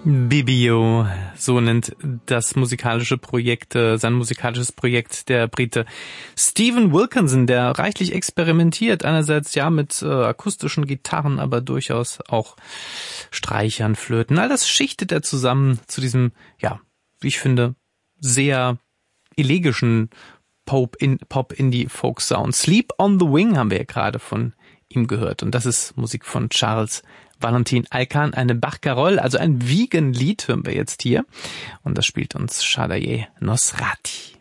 Bibio, so nennt das musikalische Projekt, sein musikalisches Projekt der Brite Stephen Wilkinson, der reichlich experimentiert, einerseits ja mit akustischen Gitarren, aber durchaus auch Streichern, Flöten. All das schichtet er zusammen zu diesem, ja, wie ich finde, sehr elegischen Pop-Indie-Folk-Sound. Sleep on the Wing haben wir ja gerade von ihm gehört, und das ist Musik von Charles Valentin Alkan, eine Barcarolle, also ein Wiegenlied hören wir jetzt hier, und das spielt uns Shadaye Nosrati.